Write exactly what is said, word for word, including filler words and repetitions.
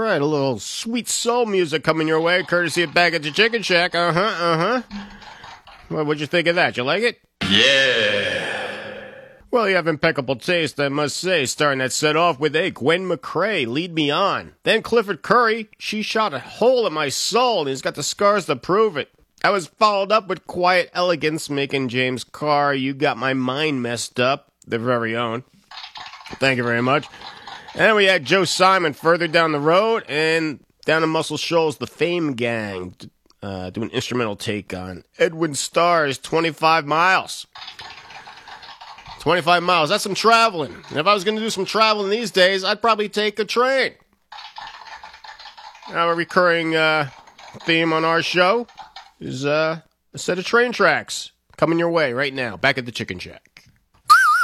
right, a little sweet soul music coming your way, courtesy of Back at the Chicken Shack. Uh-huh, uh-huh. Well, what'd you think of that? You like it? Yeah. Well, you have impeccable taste, I must say, starting that set off with, a Gwen McCrae, Lead Me On. Then Clifford Curry, She Shot a Hole in My Soul, and he's got the scars to prove it. I was followed up with Quiet Elegance, making James Carr, You Got My Mind Messed Up, their very own. Thank you very much. And we had Joe Simon further down the road, and down in Muscle Shoals, the Fame Gang, uh, do an instrumental take on Edwin Starr's twenty-five miles. twenty-five miles, that's some traveling. And if I was going to do some traveling these days, I'd probably take a train. Now, a recurring uh, theme on our show is uh, a set of train tracks coming your way right now, back at the Chicken Shack.